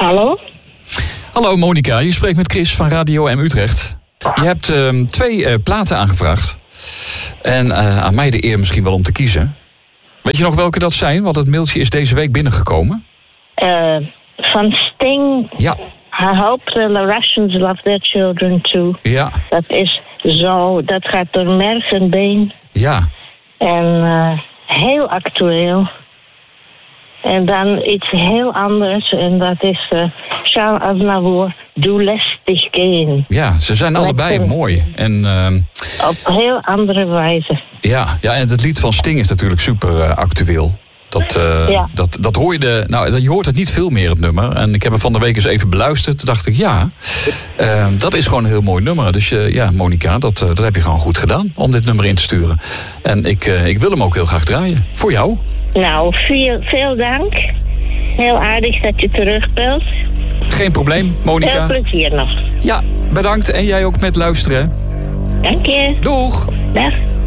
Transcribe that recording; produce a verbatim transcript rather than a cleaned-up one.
Hallo? Hallo Monica, je spreekt met Chris van Radio M Utrecht. Je hebt uh, twee uh, platen aangevraagd. En uh, aan mij de eer misschien wel om te kiezen. Weet je nog welke dat zijn? Want het mailtje is deze week binnengekomen. Uh, van Sting. Ja. I hope the Russians love their children too. Ja. Dat is zo, dat gaat door merg en been. Ja. En uh, heel actueel. En dan iets heel anders. En dat is uh, Charles Aznavour, Du lässt dich gehen. Ja, ze zijn allebei Lekker. mooi. En, uh, Op heel andere wijze. ja, ja, en het lied van Sting is natuurlijk super uh, actueel. Dat, uh, Ja. dat, dat hoor je de. Nou, je hoort het niet veel meer, het nummer. En ik heb het van de week eens even beluisterd. Toen dacht ik, ja, uh, dat is gewoon een heel mooi nummer. Dus uh, ja, Monica, dat, uh, dat heb je gewoon goed gedaan om dit nummer in te sturen. En ik, uh, ik wil hem ook heel graag draaien. Voor jou. Nou, veel, veel dank. Heel aardig dat je terugbelt. Geen probleem, Monica. Veel plezier nog. Ja, bedankt. En jij ook met luisteren. Dank je. Doeg! Dag.